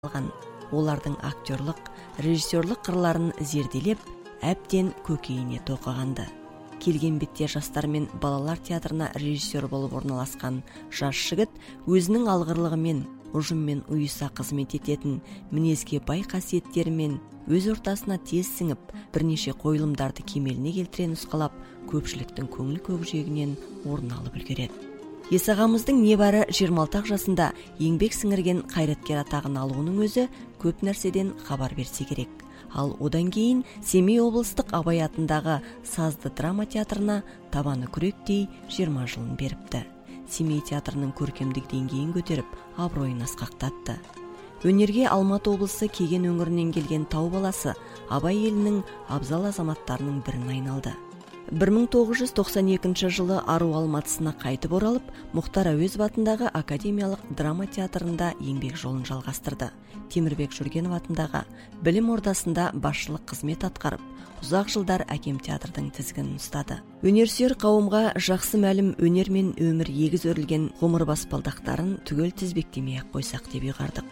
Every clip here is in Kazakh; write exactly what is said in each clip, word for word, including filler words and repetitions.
алған. Олардың актерлық, режиссерлық қырларын зерделеп, әбден көкейіне тоқығанды. Келген бетте жастар мен балалар театрына режиссер болып орналасқан жас жігіт өзінің алғырлығымен, ұжыммен ұйыса қызмет ететін мінезге бай қасиеттерімен өз ортасына тез сіңіп, бірнеше қойылымдарды кемеліне келтіре нұсқалап, көпшіліктің көңіл көкжиегінен орын алып үлгереді. Есағамыздың небәрі жиырма алты жасында еңбек сіңірген қайраткер атағын алуының өзі көп нәрседен хабар берсе керек. Ал одан кейін Семей облыстық Абай атындағы Сазды драма театрына табаны күректей жиырма жылын беріпті. Семей театрының көркемдік деңгейін көтеріп, абыройын асқақтатты. Өнерге Алматы облысы Кеген өңірінен келген тау баласы Абай елінің абзал азаматтарының бірін айналды. бір мың тоғыз жүз тоқсан екінші жылы Ару Алматысына қайтып оралып, Мұхтар Әуезов атындағы Академиялық драма театрында еңбек жолын жалғастырды. Темірбек Жүргенов атындағы білім ордасында басшылық қызмет атқарып, ұзақ жылдар Әкем театрдың тізгінін ұстады. Өнерсүйер қауымға жақсы мәлім өнер мен өмір егіз өрілген ғұмыр баспалдақтарын түгел тізбектемей-ақ қойсақ деп ұйғардық.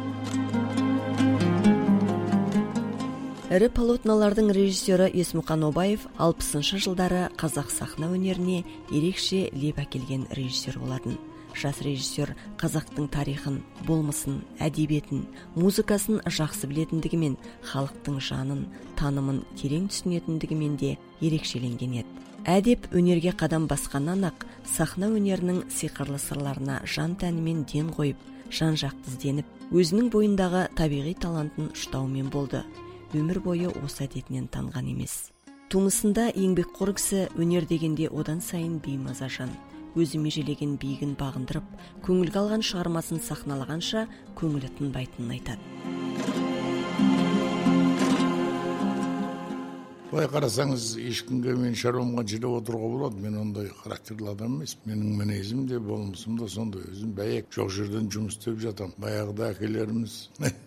Ірі полотналардың режиссері Есмұқан Обаев алпысыншы жылдары қазақ сахна өнеріне ерекше леп әкелген режиссер болатын. Жас режиссер қазақтың тарихын, болмысын, әдебиетін, музыкасын жақсы білетіндігімен, халықтың жанын, танымын терең түсінетіндігімен де ерекшеленген еді. Әдеп өнерге қадам басқаннан-ақ сахна өнерінің сиқырлы сырларына жан тәнімен ден қойып, жан-жақты ізденіп, өзінің бойындағы табиғи талантын ұштаумен болды. Өмір бойы осы әдетінен танған емес. Тумысында еңбекқор кісі, өнер дегенде одан сайын беймаза жан. Өзі межелеген биігін бағындырып, көңілге алған шығармасын сахналағанша көңілі тынбайтынын айтады. Былай қарасаңыз, ешкімге мен шаруамға жире отыруға болады. Мен ондай характерлі адам емес. Менің мінезім де, болмысым да сондай. Өзім бәйек жоқ жерден жұмыс істеп жатам. Баяғыда әкелеріміз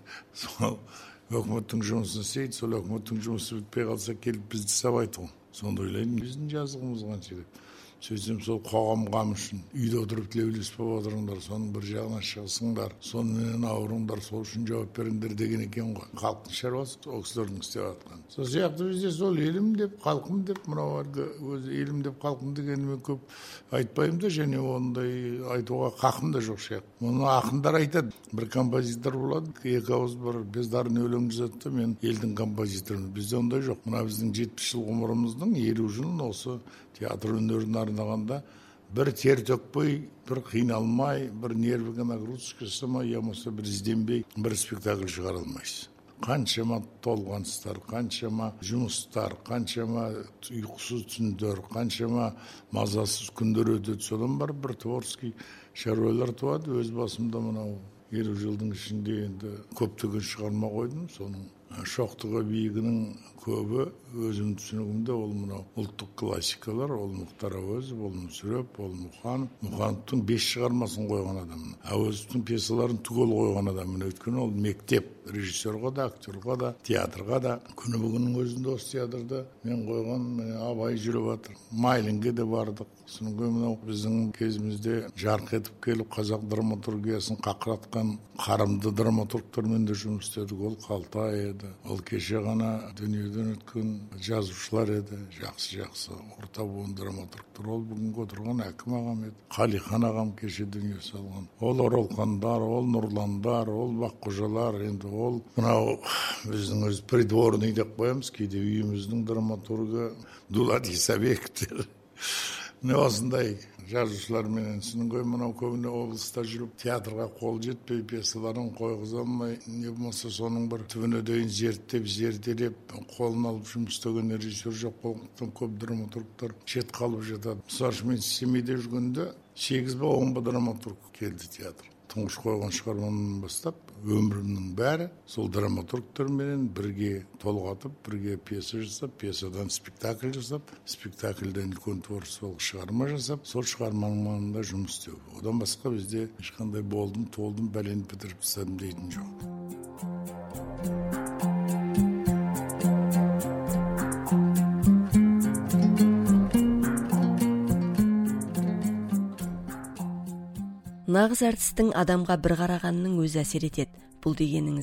сол өкіметтің жұмысын істейді, сол өкіметтің жұмысы бітпей қалса келіп бізді сабайды ғой. Сонда ойлаймын, біздің жазығымыз қанша деп. Сөйтсем сол қоғам қамы үшін үйде отырып тілеулес болып отырыңдар, соның бір жағына шығысыңдар, сонымен ауырыңдар, сол үшін жауап беріңдер деген екен ғой. Халықтың шаруасы ол кісілердің істеп жатқан. Сол сияқты бізде сол елім деп, халқым деп, мынау өзі елім деп, халқым дегенімен көп айтпаймын да, және ондай айтуға хақым да жоқ сияқты. Мұны ақындар айтады. Бір композитор болады, екі ауыз бір бездарын өлең жазады, мен елдің композиторымын. Бізде ондай жоқ. Мына біздің жетпіс жыл ғұмырымыздың елу жылын осы театр өнерін арнағанда бір тер төкпей, бір қиналмай, бір нервіге нагрузка жасамай, я болмаса бір ізденбей, бір спектакль шығара алмайсыз. Қаншама толғаныстар, қаншама жұмыстар, қаншама ұйқысыз түндер, қаншама мазасыз күндер өтеді. Содан бар бір творческий шаруалар туады. Өз басымда мынау елу жылдың ішінде енді көптеген шығарма қойдым. Соның шоқтығы биігінің көбі өзім түсінігімде ол мынау ұлттық классикалар, ол Мұхтар Әуезов, ол Мүсіреп, ол Мұқанов. Мұқановтың бес шығармасын қойған адам. Әуезовтің пьесаларын түгел қойған адам. Өйткені ол мектеп режиссерға да, актерға да, театрға да. Күні бүгіннің өзінде осы театрда мен қойған Абай жүріп жатыр. Майлинге де бардық. Соңғы мынау біздің кезімізде жарқ етіп келіп қазақ драматургиясын қақыратқан қарымды драматургтармен де жұмыс істедік. Ол Қалтай еді. Ол кеше ғана дүниеден өткен жазушылар еді. Жақсы-жақсы орта буын драматургтар. Ол бүгінгі отырған Әкім ағам еді. Қалихан ағам кеше дүние салған. Ол Оралхандар, ол Нұрландар, ол Баққожалар, енді ол мынау біздің өз придворный деп қоямыз. Кейде үйіміздің драматургы Дулат Исабековтер. Не осындай жазушылармен сінің ғой мынау көбіне облыста жүріп театрға қол жетпей пьесаларын қойғыза алмай, не болмаса соның бір түбіне дейін зерттеп, зерделеп қолын алып жұмыс істеген режиссер жоқ болғандықтан көп драматургтар шет қалып жатады. Мысалы үшін мен Семейде жүргенде сегіз ба он ба драматург келді театр. Тұңғыш қойған шығармамнан бастап өмірімнің бәрі сол драматургтермен бірге толғатып, бірге пьеса жасап, пьесадан спектакль жасап, спектакльден үлкен творчестволық шығарма жасап, сол шығарманың маңында жұмыс істеу. Одан басқа бізде ешқандай болдым, толдым, бәлені бітіріп тастадым дейтін жоқ. Нағыз әртістің адамға бір қарағанның өзі әсер етеді. бул дегениңиз